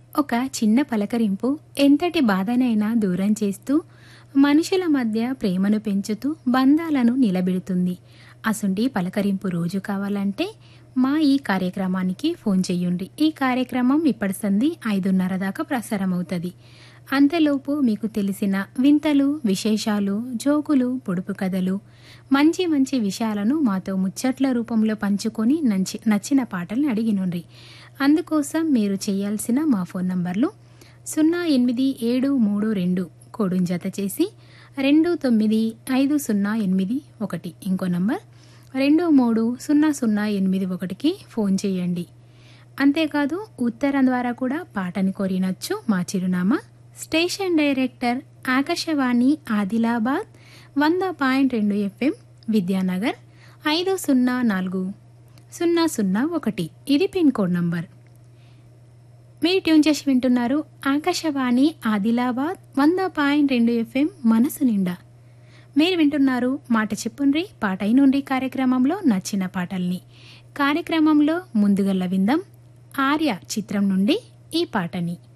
ఒక చిన్న పలకరింపు ఎంతటి బాధనైనా దూరం చేస్తూ మనుషుల మధ్య ప్రేమను పెంచుతూ బంధాలను నిలబెడుతుంది. అసుంటి పలకరింపు రోజు కావాలంటే మా ఈ కార్యక్రమానికి ఫోన్ చెయ్యండి. ఈ కార్యక్రమం ఇప్పటి సంధి 5:30 దాకా ప్రసారమవుతుంది. అంతలోపు మీకు తెలిసిన వింతలు, విశేషాలు, జోకులు, పొడుపు కథలు, మంచి మంచి విషయాలను మాతో ముచ్చట్ల రూపంలో పంచుకొని నచ్చిన పాటల్ని అడిగినుండ్రి. అందుకోసం మీరు చేయాల్సిన మా ఫోన్ నంబర్లు 08732 కోడుని జత చేసి 295081, ఇంకో నంబర్ 230081కి ఫోన్ చేయండి. అంతేకాదు ఉత్తరం ద్వారా కూడా పాటని కోరినచ్చు. మా చిరునామా station director Akashvani Adilabad 100.2 FM Vidyanagar 504001. ఇది పిన్ కోడ్ నంబర్. మీరు ట్యూన్ చేసి వింటున్నారు ఆకాశవాణి ఆదిలాబాద్ 100.2 FM మనసు నిండా. మీరు వింటున్నారు మాట చెప్పుండ్రి పాట అయినుండ్రి కార్యక్రమంలో నచ్చిన పాటల్ని. కార్యక్రమంలో ముందుగల్ల విందాం ఆర్య చిత్రం నుండి ఈ పాటని.